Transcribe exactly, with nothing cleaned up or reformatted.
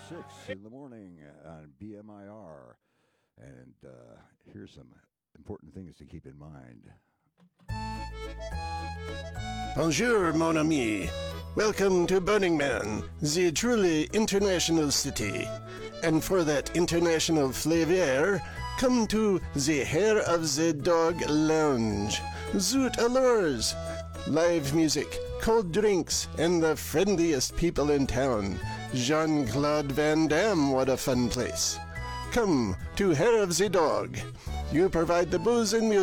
six in the morning on B M I R. And uh, here's some important things to keep in mind. Bonjour, mon ami. Welcome to Burning Man, the truly international city. And for that international flavor, come to the Hair of the Dog Lounge. Zoot allures. Live music, cold drinks, and the friendliest people in town. Jean-Claude Van Damme, what a fun place. Come to Hair of the Dog. You provide the booze and music.